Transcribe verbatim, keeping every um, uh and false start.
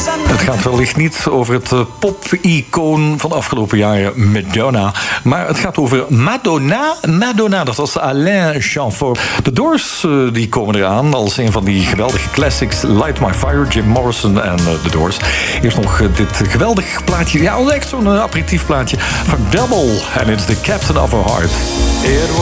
Het gaat wellicht niet over het pop-icoon van de afgelopen jaren, Madonna. Maar het gaat over Madonna. Madonna, dat was Alain Chamfort. De Doors die komen eraan als een van die geweldige classics. Light My Fire, Jim Morrison en de Doors. Eerst nog dit geweldig plaatje. Ja, echt zo'n aperitief plaatje van Double. En it's the Captain of Her Heart. It